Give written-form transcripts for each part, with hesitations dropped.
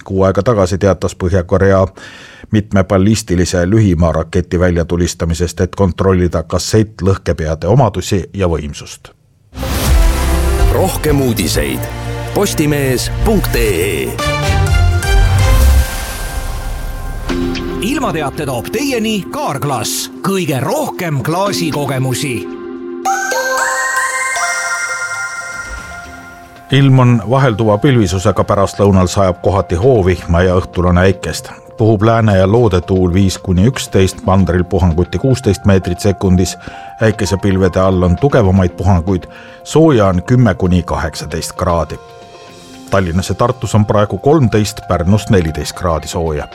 kuu aega tagasi teatas Põhja-Korea mitmeballistilise lühimaa-raketi väljatulistamisest, et kontrollida kassettlõhkepeade omadusi ja võimsust. Rohkem uudiseid postimees.ee. Ilmateate toob teieni Kaarglass, kõige rohkem klaasikogemusi. Ilm on vahelduva pilvisusega, pärast lõunal sajab kohati hoovihma ja õhtul on äikest. Puhub lääne- ja loodetuul 5-11, mandril puhanguti 16 meetrit sekundis, äikesepilvede all on tugevamaid puhanguid, sooja on 10-18 kraadi. Tallinnas ja Tartus on praegu 13, Pärnus 14 kraadi sooja.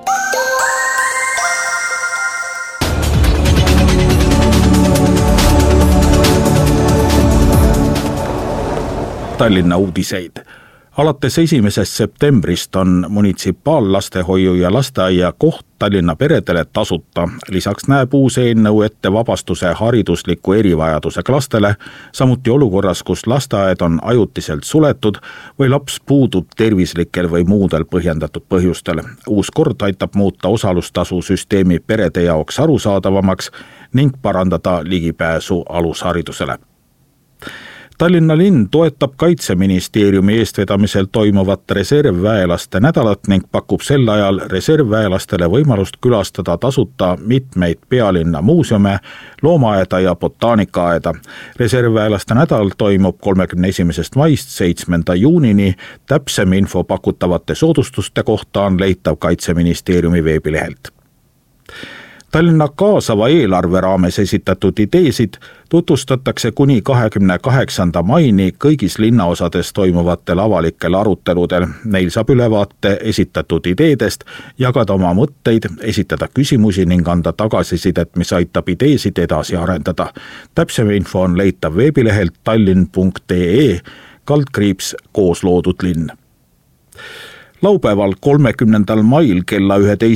Tallinna uudiseid. Alates 1. septembrist on munitsipaallastehoiu ja lasteaia koht Tallinna peredele tasuta. Lisaks näeb uus eelnõu ette vabastuse haridusliku erivajadusega lastele, samuti olukorras, kus lasteaed on ajutiselt suletud või laps puudub tervislikel või muudel põhjendatud põhjustel. Uus kord aitab muuta osalustasu süsteemi perede jaoks arusaadavamaks ning parandada ligipääsu alusharidusele. Tallinna linn toetab Kaitseministeeriumi eestvedamisel toimuvat reservväelaste nädalat ning pakub sel ajal reservväelastele võimalust külastada tasuta mitmeid pealinna muuseume, loomaaeda ja botaanikaaeda. Reservväelaste nädal toimub 31. maist 7. juunini. Täpsem info pakutavate soodustuste kohta on leitav Kaitseministeeriumi veebilehelt. Tallinna kaasava eelarve raames esitatud ideesid tutvustatakse kuni 28. maini kõigis linnaosades toimuvatel avalikel aruteludel. Neil saab ülevaate esitatud ideedest, jagada oma mõtteid, esitada küsimusi ning anda tagasisidet, mis aitab ideesid edasi arendada. Täpsem info on leitav veebilehelt tallinn.ee /koos loodud linn. Laupäeval 30. mail kella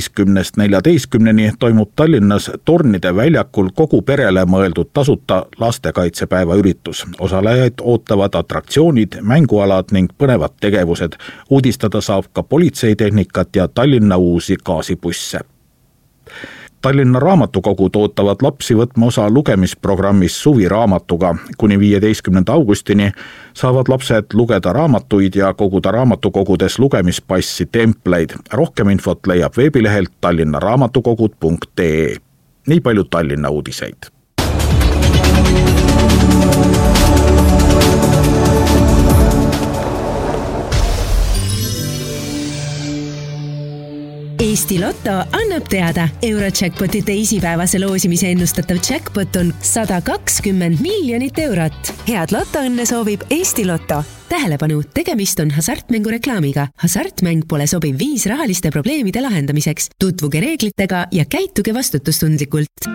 11-14 toimub Tallinnas Tornide väljakul kogu perele mõeldud tasuta lastekaitsepäeva üritus. Osalejaid ootavad atraktsioonid, mängualad ning põnevad tegevused. Uudistada saab ka politseitehnikat ja Tallinna uusi gaasibusse. Tallinna raamatukogud ootavad lapsi võtma osa lugemisprogrammis Suviraamatuga. Kuni 15. augustini saavad lapsed lugeda raamatuid ja koguda raamatukogudes lugemispassi templeid. Rohkem infot leiab veebilehelt tallinnaraamatukogud.ee. Nii palju Tallinna uudiseid. Eesti Lotto annab teada, Eurojackpoti teisipäevase loosimise ennustatav jackpot on 120 miljonit eurot. Head lottoõnne soovib Eesti Lotto. Tähelepanu, tegemist on hasartmängu reklaamiga. Hasartmäng pole sobiv viis rahaliste probleemide lahendamiseks. Tutvuge reeglitega ja käituge vastutustundlikult.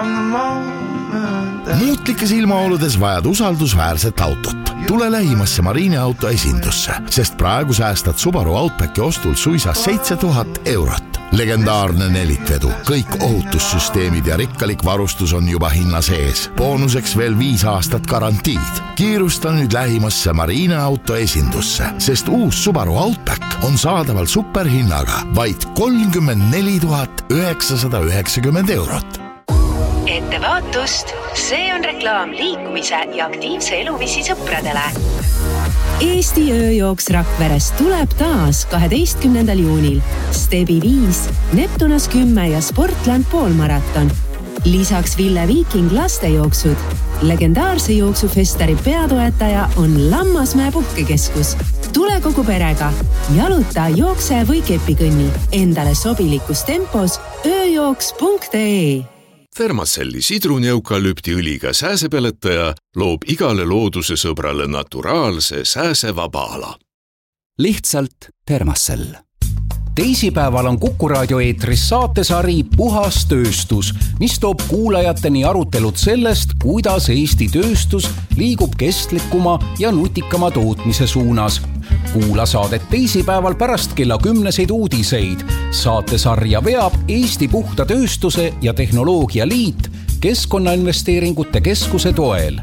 Muutlikes ilmaoludes vajad usaldusväärset autot. Tule lähimasse Marine auto esindusse, sest praegu säästad Subaru Outbacki ostul suisa 7000 eurot. Legendaarne nelikvedu, kõik ohutussüsteemid ja rikkalik varustus on juba hinna sees. Boonuseks veel 5 aastat garantiid. Kiirusta nüüd lähimasse Marine auto esindusse, sest uus Subaru Outback on saadaval superhinnaga vaid 34 990 eurot. Ettevaatust, see on reklaam liikumise ja aktiivse eluviisi sõpradele. Eesti ööjooks Rakveres tuleb taas 12. juunil. Stebi 5, Neptunas 10 ja Sportland poolmaraton. Lisaks Ville Viiking lastejooksud. Legendaarse jooksufestari peatoetaja on Lammasmäe puhkekeskus. Tule kogu perega. Jaluta, jookse või kepikõnni. Endale sobilikus tempos ööjooks.ee. Thermacelli sidruneukalüptiõliga sääsepeletaja loob igale looduse sõbrale naturaalse sääsevaba ala. Lihtsalt Thermacell. Teisipäeval on Kuku raadio eetris saatesari Puhas tööstus, mis toob kuulajateni arutelud sellest, kuidas Eesti tööstus liigub kestlikuma ja nutikama tootmise suunas. Kuula saadet teisipäeval pärast kella 10 uudiseid. Saatesarja veab Eesti Puhta Tööstuse ja Tehnoloogia Liit Keskkonnainvesteeringute Keskuse toel.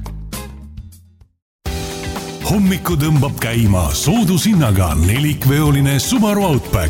Hommiku tõmbab käima soodushinnaga nelikveoline Subaru Outback.